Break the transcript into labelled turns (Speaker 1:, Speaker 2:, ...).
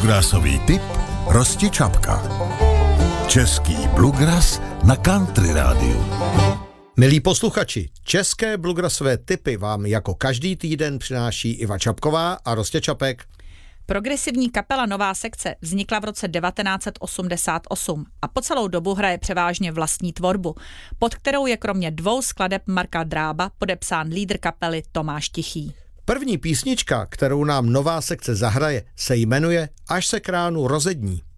Speaker 1: Bluegrassový tip Rosti Čapka. Český bluegrass na Country rádiu.
Speaker 2: Milí posluchači, české bluegrassové tipy vám jako každý týden přináší Iva Čapková a Rostě Čapek.
Speaker 3: Progresivní kapela Nová sekce vznikla v roce 1988 a po celou dobu hraje převážně vlastní tvorbu, pod kterou je kromě 2 skladeb Marka Drába podepsán lídr kapely Tomáš Tichý.
Speaker 2: První písnička, kterou nám Nová sekce zahraje, se jmenuje Až se kránu rozední.